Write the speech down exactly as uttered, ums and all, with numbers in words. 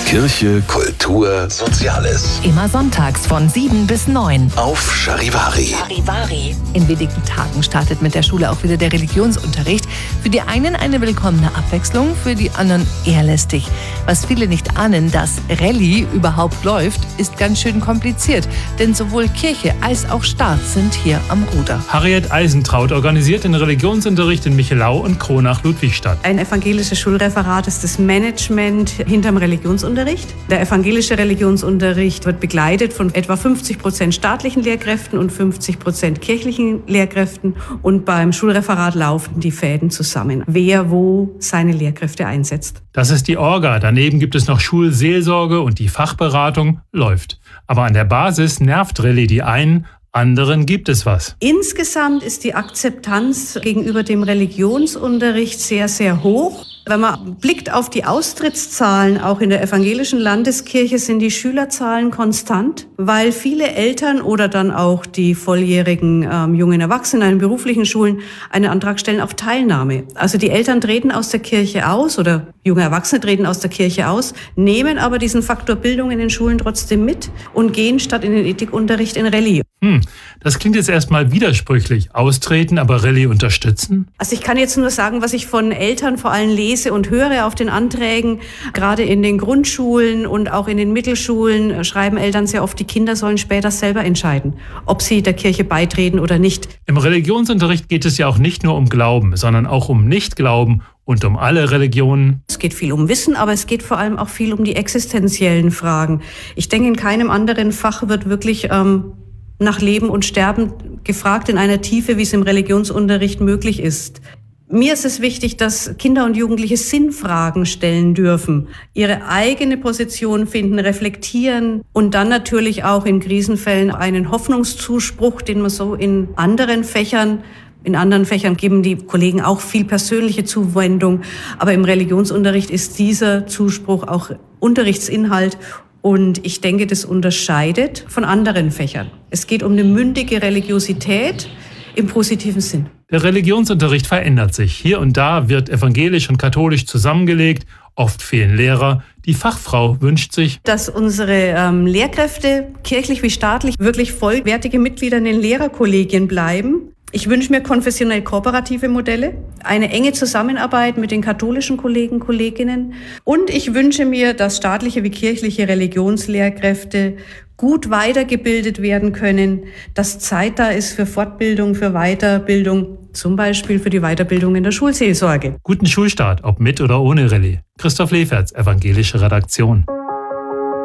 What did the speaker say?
Kirche, Kultur, Soziales. Immer sonntags von sieben bis neun. Auf Charivari. Charivari. In wenigen Tagen startet mit der Schule auch wieder der Religionsunterricht. Für die einen eine willkommene Abwechslung, für die anderen eher lästig. Was viele nicht ahnen, dass Rallye überhaupt läuft, ist ganz schön kompliziert. Denn sowohl Kirche als auch Staat sind hier am Ruder. Harriet Eisentraut organisiert den Religionsunterricht in Michelau und Kronach-Ludwigstadt. Ein evangelisches Schulreferat ist das Management hinterm Religionsunterricht. Der evangelische Religionsunterricht wird begleitet von etwa fünfzig Prozent staatlichen Lehrkräften und fünfzig Prozent kirchlichen Lehrkräften. Und beim Schulreferat laufen die Fäden zusammen, wer wo seine Lehrkräfte einsetzt. Das ist die Orga. Daneben gibt es noch Schulseelsorge und die Fachberatung läuft. Aber an der Basis nervt Rallye die einen, anderen gibt es was. Insgesamt ist die Akzeptanz gegenüber dem Religionsunterricht sehr, sehr hoch. Wenn man blickt auf die Austrittszahlen, auch in der evangelischen Landeskirche sind die Schülerzahlen konstant, weil viele Eltern oder dann auch die volljährigen ähm, jungen Erwachsenen in den beruflichen Schulen einen Antrag stellen auf Teilnahme. Also die Eltern treten aus der Kirche aus oder junge Erwachsene treten aus der Kirche aus, nehmen aber diesen Faktor Bildung in den Schulen trotzdem mit und gehen statt in den Ethikunterricht in Rallye. Hm, das klingt jetzt erstmal widersprüchlich. Austreten, aber Rallye unterstützen? Also ich kann jetzt nur sagen, was ich von Eltern vor allem lese und höre auf den Anträgen. Gerade in den Grundschulen und auch in den Mittelschulen schreiben Eltern sehr oft, die Kinder sollen später selber entscheiden, ob sie der Kirche beitreten oder nicht. Im Religionsunterricht geht es ja auch nicht nur um Glauben, sondern auch um Nichtglauben und um alle Religionen. Es geht viel um Wissen, aber es geht vor allem auch viel um die existenziellen Fragen. Ich denke, in keinem anderen Fach wird wirklich ähm, nach Leben und Sterben gefragt in einer Tiefe, wie es im Religionsunterricht möglich ist. Mir ist es wichtig, dass Kinder und Jugendliche Sinnfragen stellen dürfen, ihre eigene Position finden, reflektieren und dann natürlich auch in Krisenfällen einen Hoffnungszuspruch, den man so in anderen Fächern In anderen Fächern geben die Kollegen auch viel persönliche Zuwendung, aber im Religionsunterricht ist dieser Zuspruch auch Unterrichtsinhalt. Und ich denke, das unterscheidet von anderen Fächern. Es geht um eine mündige Religiosität im positiven Sinn. Der Religionsunterricht verändert sich. Hier und da wird evangelisch und katholisch zusammengelegt. Oft fehlen Lehrer. Die Fachfrau wünscht sich, dass unsere ähm, Lehrkräfte, kirchlich wie staatlich, wirklich vollwertige Mitglieder in den Lehrerkollegien bleiben. Ich wünsche mir konfessionell kooperative Modelle, eine enge Zusammenarbeit mit den katholischen Kollegen, Kolleginnen. Und ich wünsche mir, dass staatliche wie kirchliche Religionslehrkräfte gut weitergebildet werden können, dass Zeit da ist für Fortbildung, für Weiterbildung, zum Beispiel für die Weiterbildung in der Schulseelsorge. Guten Schulstart, ob mit oder ohne Rallye. Christoph Leferz, evangelische Redaktion.